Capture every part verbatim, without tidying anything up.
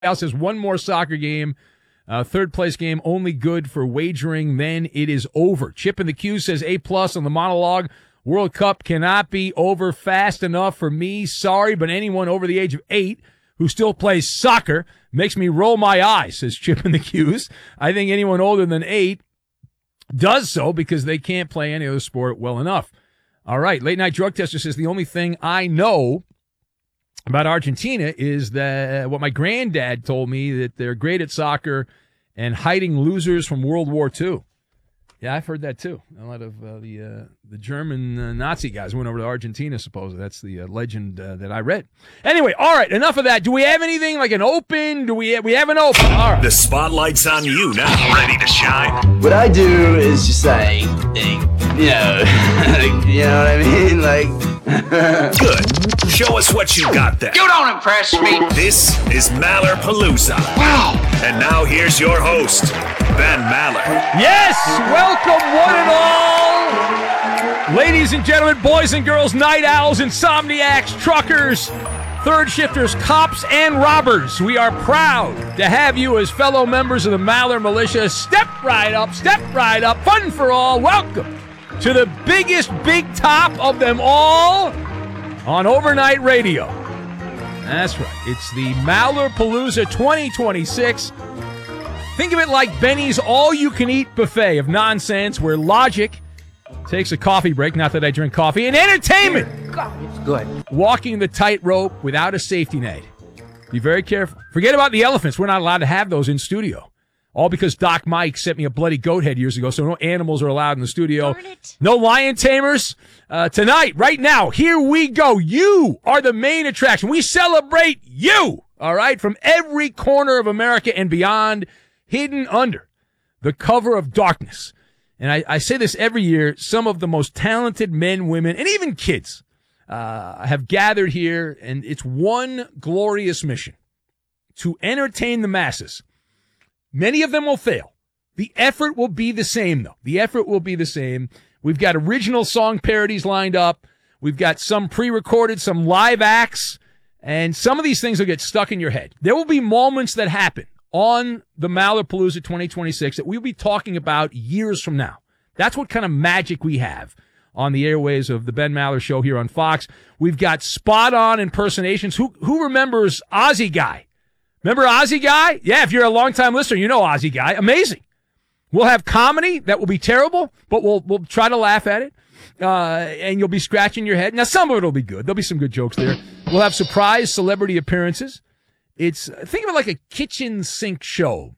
House has one more soccer game. Uh, third place game only good for wagering. Then it is over. Chip in the Q says A plus on the monologue. World Cup cannot be over fast enough for me. Sorry, but anyone over the age of eight who still plays soccer makes me roll my eyes, says Chip in the Q's. I think anyone older than eight does so because they can't play any other sport well enough. All right, Late Night Drug Tester says the only thing I know about Argentina is that what my granddad told me, that they're great at soccer and hiding losers from World War Two. Yeah, I've heard that too. A lot of uh, the uh, the German uh, Nazi guys went over to Argentina, supposedly. That's the uh, legend uh, that I read. Anyway, all right, enough of that. Do we have anything like an open? Do we have, we have an open? All right. The spotlight's on you now. Ready to shine? What I do is just like, you know, you know what I mean? Like, good. Show us what you got there. You don't impress me. This is Maller-Palooza. Wow. And now here's your host, Ben Maller. Yes, welcome one and all. Ladies and gentlemen, boys and girls, night owls, insomniacs, truckers, third shifters, cops, and robbers. We are proud to have you as fellow members of the Maller Militia. Step right up, step right up. Fun for all. Welcome to the biggest big top of them all on overnight radio. That's right. It's the Maller-Palooza twenty twenty-six. Think of it like Benny's all-you-can-eat buffet of nonsense where logic takes a coffee break, not that I drink coffee, and entertainment. it's good. Walking the tightrope without a safety net. Be very careful. Forget about the elephants. We're not allowed to have those in studio. All because Doc Mike sent me a bloody goat head years ago, so no animals are allowed in the studio. Darn it. No lion tamers. Uh, tonight, right now, here we go. You are the main attraction. We celebrate you, all right, from every corner of America and beyond, hidden under the cover of darkness. And I, I say this every year, some of the most talented men, women, and even kids uh, have gathered here, and it's one glorious mission, to entertain the masses. Many of them will fail. The effort will be the same, though. The effort will be the same. We've got original song parodies lined up. We've got some pre-recorded, some live acts, and some of these things will get stuck in your head. There will be moments that happen on the Maller-Palooza twenty twenty-six that we'll be talking about years from now. That's what kind of magic we have on the airways of the Ben Maller Show here on Fox. We've got spot-on impersonations. Who, who remembers Ozzy Guy? Remember Ozzy Guy? Yeah, if you're a longtime listener, you know Ozzy Guy. Amazing. We'll have comedy that will be terrible, but we'll we'll try to laugh at it. Uh, and you'll be scratching your head. Now, some of it will be good. There'll be some good jokes there. We'll have surprise celebrity appearances. It's, think of it like a kitchen sink show,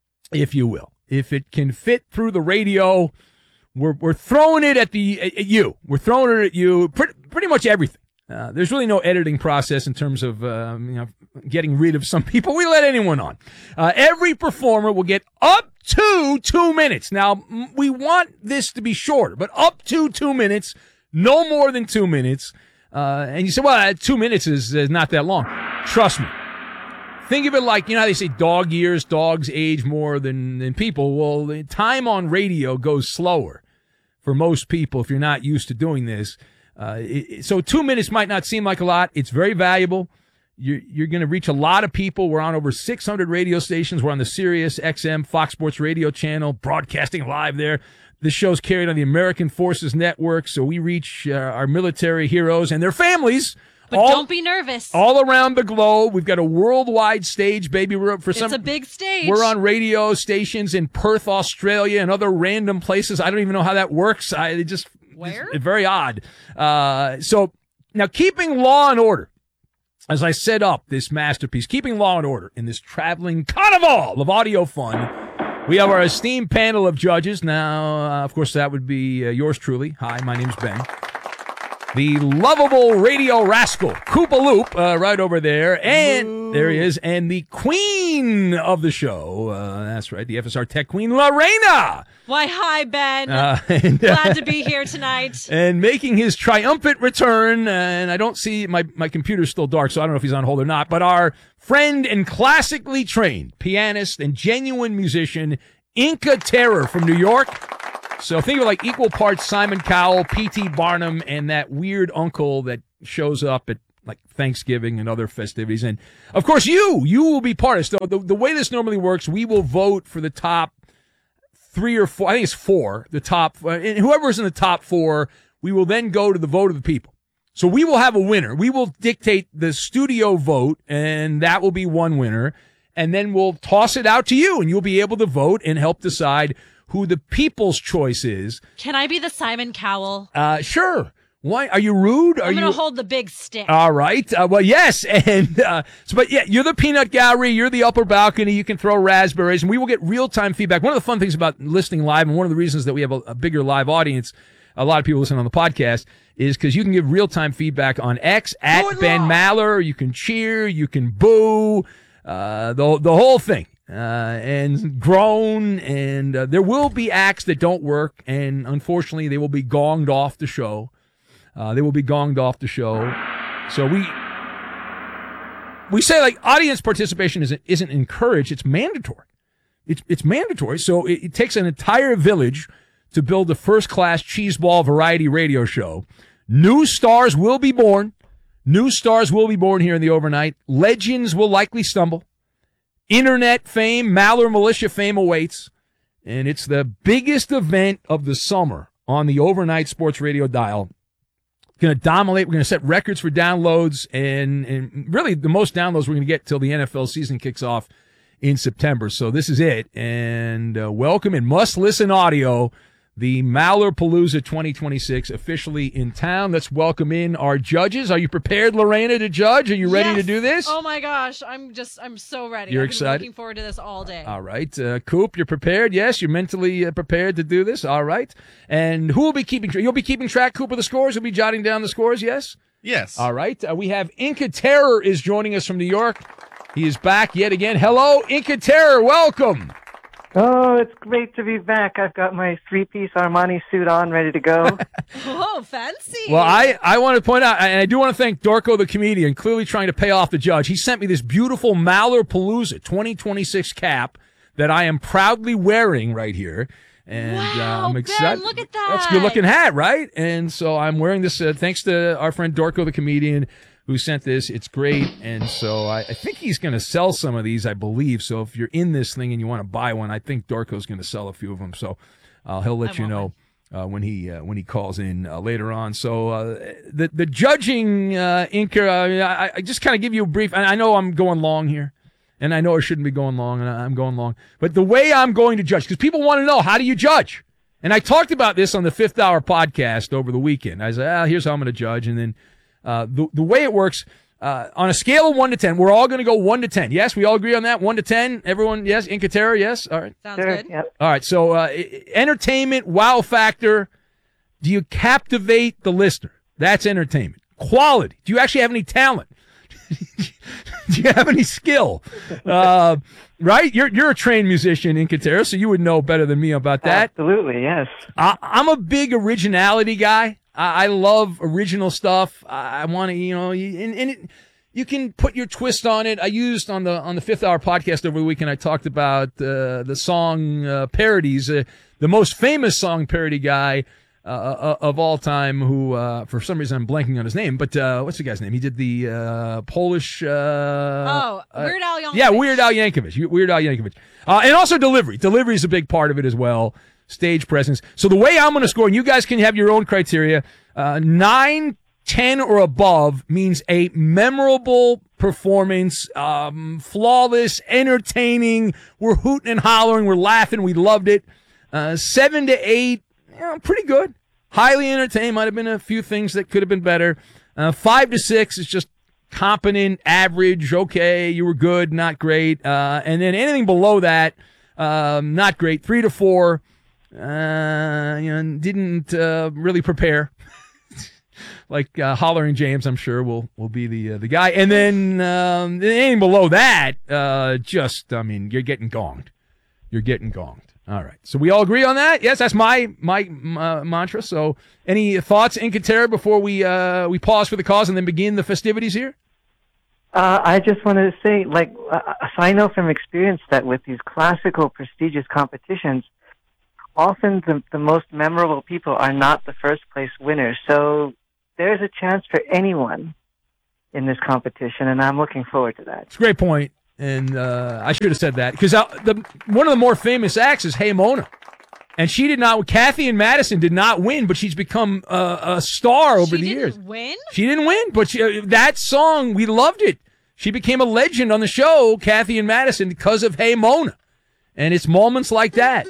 if you will. If it can fit through the radio, we're we're throwing it at the at you. We're throwing it at you. Pretty, pretty much everything. Uh, there's really no editing process in terms of um, you know, getting rid of some people. We let anyone on. Uh, every performer will get up to two minutes. Now, we want this to be shorter, but up to two minutes, no more than two minutes. Uh, and you say, well, two minutes is, is not that long. Trust me. Think of it like, you know how they say dog years, dogs age more than, than people. Well, the time on radio goes slower for most people if you're not used to doing this. Uh, it, so two minutes might not seem like a lot. It's very valuable. You're, you're going to reach a lot of people. We're on over six hundred radio stations. We're on the Sirius X M Fox Sports Radio channel, broadcasting live there. This show's carried on the American Forces Network, so we reach uh, our military heroes and their families. But all, don't be nervous. All around the globe. We've got a worldwide stage, baby. We're for it's some. It's a big stage. We're on radio stations in Perth, Australia, and other random places. I don't even know how that works. I it just Where? It's very odd. Uh, so now, keeping law and order, as I set up this masterpiece, keeping law and order in this traveling carnival of audio fun. We have our esteemed panel of judges. Now, uh, of course, that would be uh, yours truly. Hi, my name's Ben. The lovable radio rascal, Koopa Loop, uh, right over there. And Ooh. There he is. And the queen of the show, uh, that's right, the F S R Tech Queen, Lorena. Why, hi, Ben. Uh, and, uh, Glad to be here tonight. And making his triumphant return, and I don't see, my, my computer's still dark, so I don't know if he's on hold or not, but our friend and classically trained pianist and genuine musician, Inca Terror from New York. So think of it like equal parts Simon Cowell, P T Barnum, and that weird uncle that shows up at like Thanksgiving and other festivities. And, of course, you, you will be part of it. So the, the way this normally works, we will vote for the top three or four. I think it's four, the top. And whoever's in the top four, we will then go to the vote of the people. So we will have a winner. We will dictate the studio vote, and that will be one winner. And then we'll toss it out to you, and you'll be able to vote and help decide who the people's choice is. Can I be the Simon Cowell? Uh, sure. Why? Are you rude? Are I'm going you to hold the big stick. All right. Uh, well, yes. And, uh, so, but yeah, you're the peanut gallery. You're the upper balcony. You can throw raspberries, and we will get real-time feedback. One of the fun things about listening live, and one of the reasons that we have a, a bigger live audience, a lot of people listen on the podcast, is because you can give real-time feedback on X at Good Ben luck. Maller. You can cheer. You can boo. Uh, the, the whole thing. Uh, and groan, and uh, there will be acts that don't work, and unfortunately, they will be gonged off the show. Uh, they will be gonged off the show. So we we say, like, audience participation isn't, isn't encouraged. It's mandatory. It's, it's mandatory. So it, it takes an entire village to build a first-class cheeseball variety radio show. New stars will be born. New stars will be born here in the overnight. Legends will likely stumble. Internet fame, Maller Militia fame awaits. And it's the biggest event of the summer on the overnight sports radio dial. Going to dominate. We're going to set records for downloads, and, and really the most downloads we're going to get till the N F L season kicks off in September. So this is it. And uh, welcome in must-listen audio, the Maller Palooza twenty twenty-six officially in town. Let's welcome in our judges. Are you prepared, Lorena, to judge? Are you ready Yes. to do this? Oh my gosh, I'm just, I'm so ready. You're I've been excited? looking forward to this all day. All right. Uh, Coop, you're prepared? Yes, you're mentally uh, prepared to do this? All right. And who will be keeping track? You'll be keeping track, Coop, of the scores? You'll be jotting down the scores, yes? Yes. All right. Uh, we have Inca Terror is joining us from New York. He is back yet again. Hello, Inca Terror. Welcome. Oh, it's great to be back. I've got my three-piece Armani suit on, ready to go. Oh, fancy. Well, I, I want to point out, and I do want to thank Dorco the comedian, clearly trying to pay off the judge. He sent me this beautiful Maller Palooza twenty twenty-six cap that I am proudly wearing right here. And Wow, uh, I'm Ben, excited. look at that. That's a good-looking hat, right? And so I'm wearing this uh, thanks to our friend Dorco the comedian, who sent this. It's great. And so I, I think he's going to sell some of these, I believe. So if you're in this thing and you want to buy one, I think Dorco's going to sell a few of them. So uh, he'll let I you want know uh, when he uh, when he calls in uh, later on. So uh, the the judging, uh, Inca, uh, I, I just kind of give you a brief. I, I know I'm going long here, and I know I shouldn't be going long, and I'm going long. But the way I'm going to judge, because people want to know, how do you judge? And I talked about this on the Fifth Hour podcast over the weekend. I said, ah, here's how I'm going to judge. And then Uh, the, the way it works, uh, on a scale of one to ten, we're all going to go one to ten. Yes, we all agree on that? one to ten? Everyone, yes? Inca Terror, yes? All right. Sounds Sure, good. yep. All right. So, uh, entertainment, wow factor. Do you captivate the listener? That's entertainment. Quality. Do you actually have any talent? Do you have any skill? Uh, right? You're, you're a trained musician, Inca Terror, so you would know better than me about that. Absolutely, yes. I, I'm a big originality guy. I, I love original stuff. I, I want to, you know, and, and it, you can put your twist on it. I used on the on the Fifth Hour podcast over the weekend. I talked about uh, the song uh, parodies. Uh, the most famous song parody guy uh, of all time, who uh, for some reason I'm blanking on his name, but uh, what's the guy's name? He did the uh, Polish. Uh, Oh, uh, Weird Al Yankovic. Yeah, Weird Al Yankovic. Weird Al Yankovic. Uh, and also delivery. Delivery is a big part of it as well. Stage presence. So the way I'm going to score, and you guys can have your own criteria, uh, nine, ten, or above means a memorable performance, um, flawless, entertaining. We're hooting and hollering. We're laughing. We loved it. Uh, seven to eight, you know, pretty good. Highly entertained. Might have been a few things that could have been better. Uh, five to six is just competent, average, okay. You were good, not great. Uh, and then anything below that, um, not great. Three to four. Uh, you know, didn't uh, really prepare. Like uh, Hollering James, I'm sure will will be the uh, the guy. And then um, anything below that, uh, just I mean, you're getting gonged. You're getting gonged. All right. So we all agree on that. Yes, that's my my uh, mantra. So any thoughts, Inca Terror, before we uh, we pause for the cause and then begin the festivities here? Uh, I just wanted to say, like, uh, so I know from experience that with these classical, prestigious competitions, often the, the most memorable people are not the first place winners. So there's a chance for anyone in this competition, and I'm looking forward to that. It's a great point, and uh, I should have said that because the one of the more famous acts is Hey Mona, and she did not. Kathy and Madison did not win, but she's become a, a star over she the didn't years. Win? She didn't win, but she, uh, that song we loved it. She became a legend on the show, Kathy and Madison, because of Hey Mona, and it's moments like that.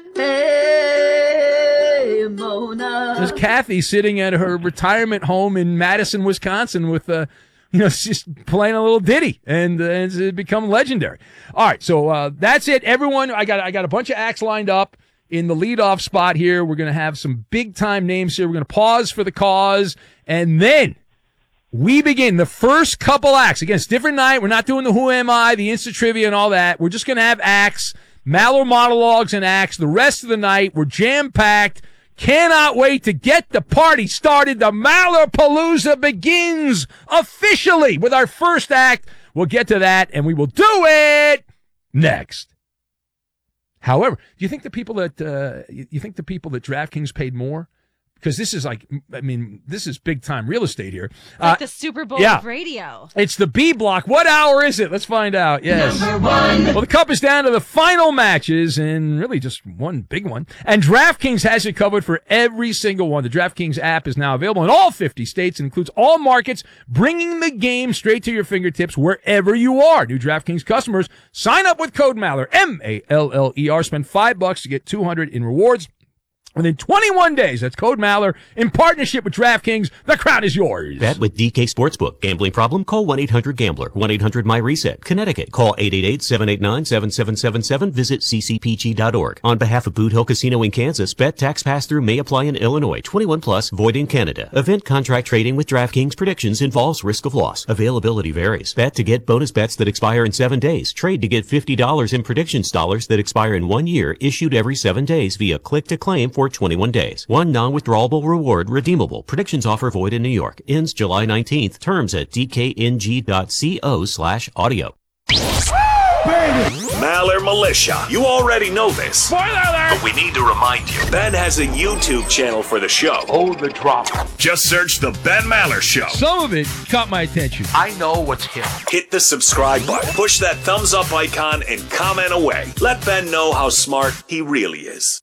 Hey, Mona. There's Kathy sitting at her retirement home in Madison, Wisconsin with, uh, you know, just playing a little ditty, and, uh, it's become legendary. All right, so uh, that's it. Everyone, I got I got a bunch of acts lined up in the leadoff spot here. We're going to have some big-time names here. We're going to pause for the cause, and then we begin the first couple acts. Again, it's a different night. We're not doing the Who Am I, the Insta Trivia, and all that. We're just going to have acts. Maller monologues and acts the rest of the night. We're jam-packed. Cannot wait to get the party started. The Maller Palooza begins officially with our first act. We'll get to that, and we will do it next. However, do you think the people that uh, you think the people that DraftKings paid more? Because this is like, I mean, this is big time real estate here. Like uh, the Super Bowl yeah. of radio. It's the B block. What hour is it? Let's find out. Yes. Number one. Well, the cup is down to the final matches, and really just one big one. And DraftKings has it covered for every single one. The DraftKings app is now available in all fifty states and includes all markets, bringing the game straight to your fingertips wherever you are. New DraftKings customers sign up with code Maller, M A L L E R. Spend five bucks to get two hundred in rewards. Within twenty-one days, that's code Maller, in partnership with DraftKings. The crown is yours. Bet with D K Sportsbook. Gambling problem? Call one eight hundred gambler. one eight hundred my reset. Connecticut. Call eight eight eight, seven eight nine, seven seven seven seven. Visit c c p g dot org. On behalf of Boot Hill Casino in Kansas, bet tax pass-through may apply in Illinois. twenty-one plus, void in Canada. Event contract trading with DraftKings predictions involves risk of loss. Availability varies. Bet to get bonus bets that expire in seven days. Trade to get fifty dollars in predictions dollars that expire in one year, issued every seven days via click-to-claim for twenty-one days. One non-withdrawable reward redeemable. Predictions offer void in New York. Ends July nineteenth. Terms at d k n g dot co slash audio. Maller Militia. You already know this. Spoiler alert! But we need to remind you. Ben has a YouTube channel for the show. Hold the drama. Just search The Ben Maller Show. Some of it caught my attention. I know what's hip. Hit the subscribe button. Push that thumbs up icon and comment away. Let Ben know how smart he really is.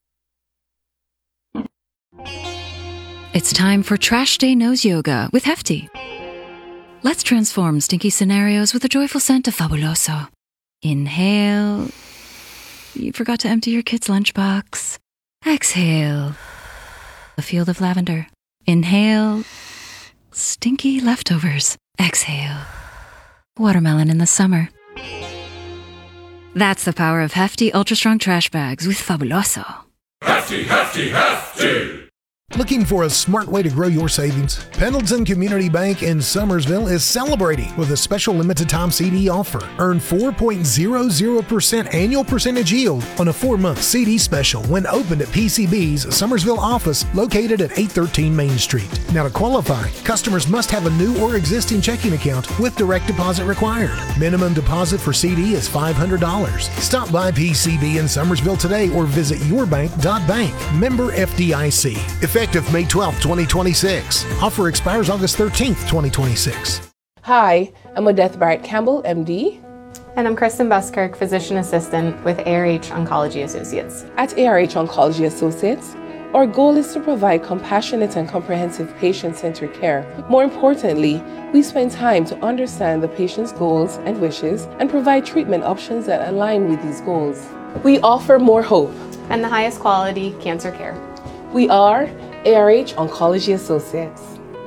It's time for Trash Day Nose Yoga with Hefty. Let's transform stinky scenarios with a joyful scent of Fabuloso. Inhale. You forgot to empty your kid's lunchbox. Exhale. A field of lavender. Inhale. Stinky leftovers. Exhale. Watermelon in the summer. That's the power of Hefty Ultra Strong Trash Bags with Fabuloso. Hefty, hefty, hefty! Looking for a smart way to grow your savings? Pendleton Community Bank in Summersville is celebrating with a special limited-time C D offer. Earn four point zero zero percent annual percentage yield on a four-month C D special when opened at P C B's Summersville office located at eight thirteen Main Street. Now, to qualify, customers must have a new or existing checking account with direct deposit required. Minimum deposit for C D is five hundred dollars. Stop by P C B in Summersville today or visit yourbank dot bank. Member F D I C. Effective May twelfth, twenty twenty-six. Offer expires August thirteenth, twenty twenty-six. Hi, I'm Odette Barrett Campbell, M D. And I'm Kristen Buskirk, Physician Assistant with A R H Oncology Associates. At A R H Oncology Associates, our goal is to provide compassionate and comprehensive patient-centered care. More importantly, we spend time to understand the patient's goals and wishes and provide treatment options that align with these goals. We offer more hope and the highest quality cancer care. We are A R H Oncology Associates.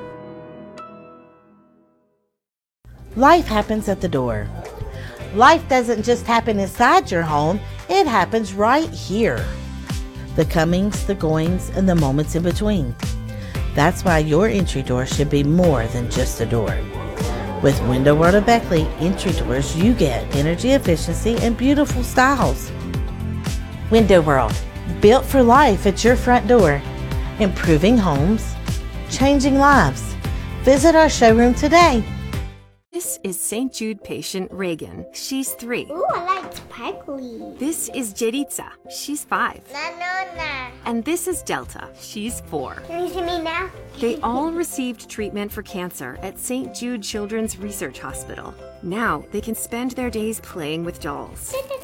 Life happens at the door. Life doesn't just happen inside your home, it happens right here. The comings, the goings, and the moments in between. That's why your entry door should be more than just a door. With Window World of Beckley entry doors, you get energy efficiency and beautiful styles. Window World, built for life at your front door. Improving homes, changing lives. Visit our showroom today. This is Saint Jude patient Reagan. She's three. Ooh, I like sparkly. This is Jeritza. She's five. Nanona. And this is Delta. She's four. Can you see me now? They all received treatment for cancer at Saint Jude Children's Research Hospital. Now they can spend their days playing with dolls.